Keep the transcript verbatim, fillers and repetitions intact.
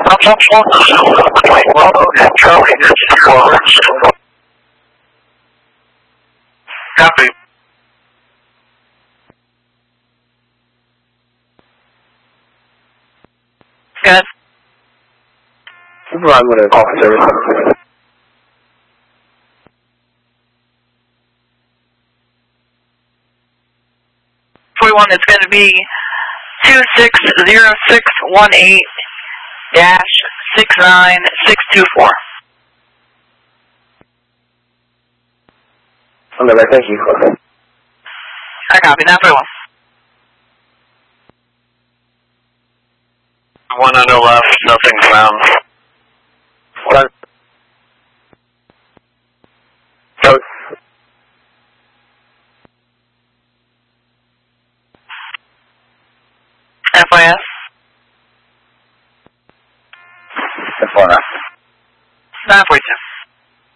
Copy. Good. I'm going to call for service. forty-one, it's going to be two six zero six one eight dash six nine six two four. On the right, thank you. I copy, nine forty-one. One on the left, nothing found. One. Coast. F Y S. F one. nine forty-two.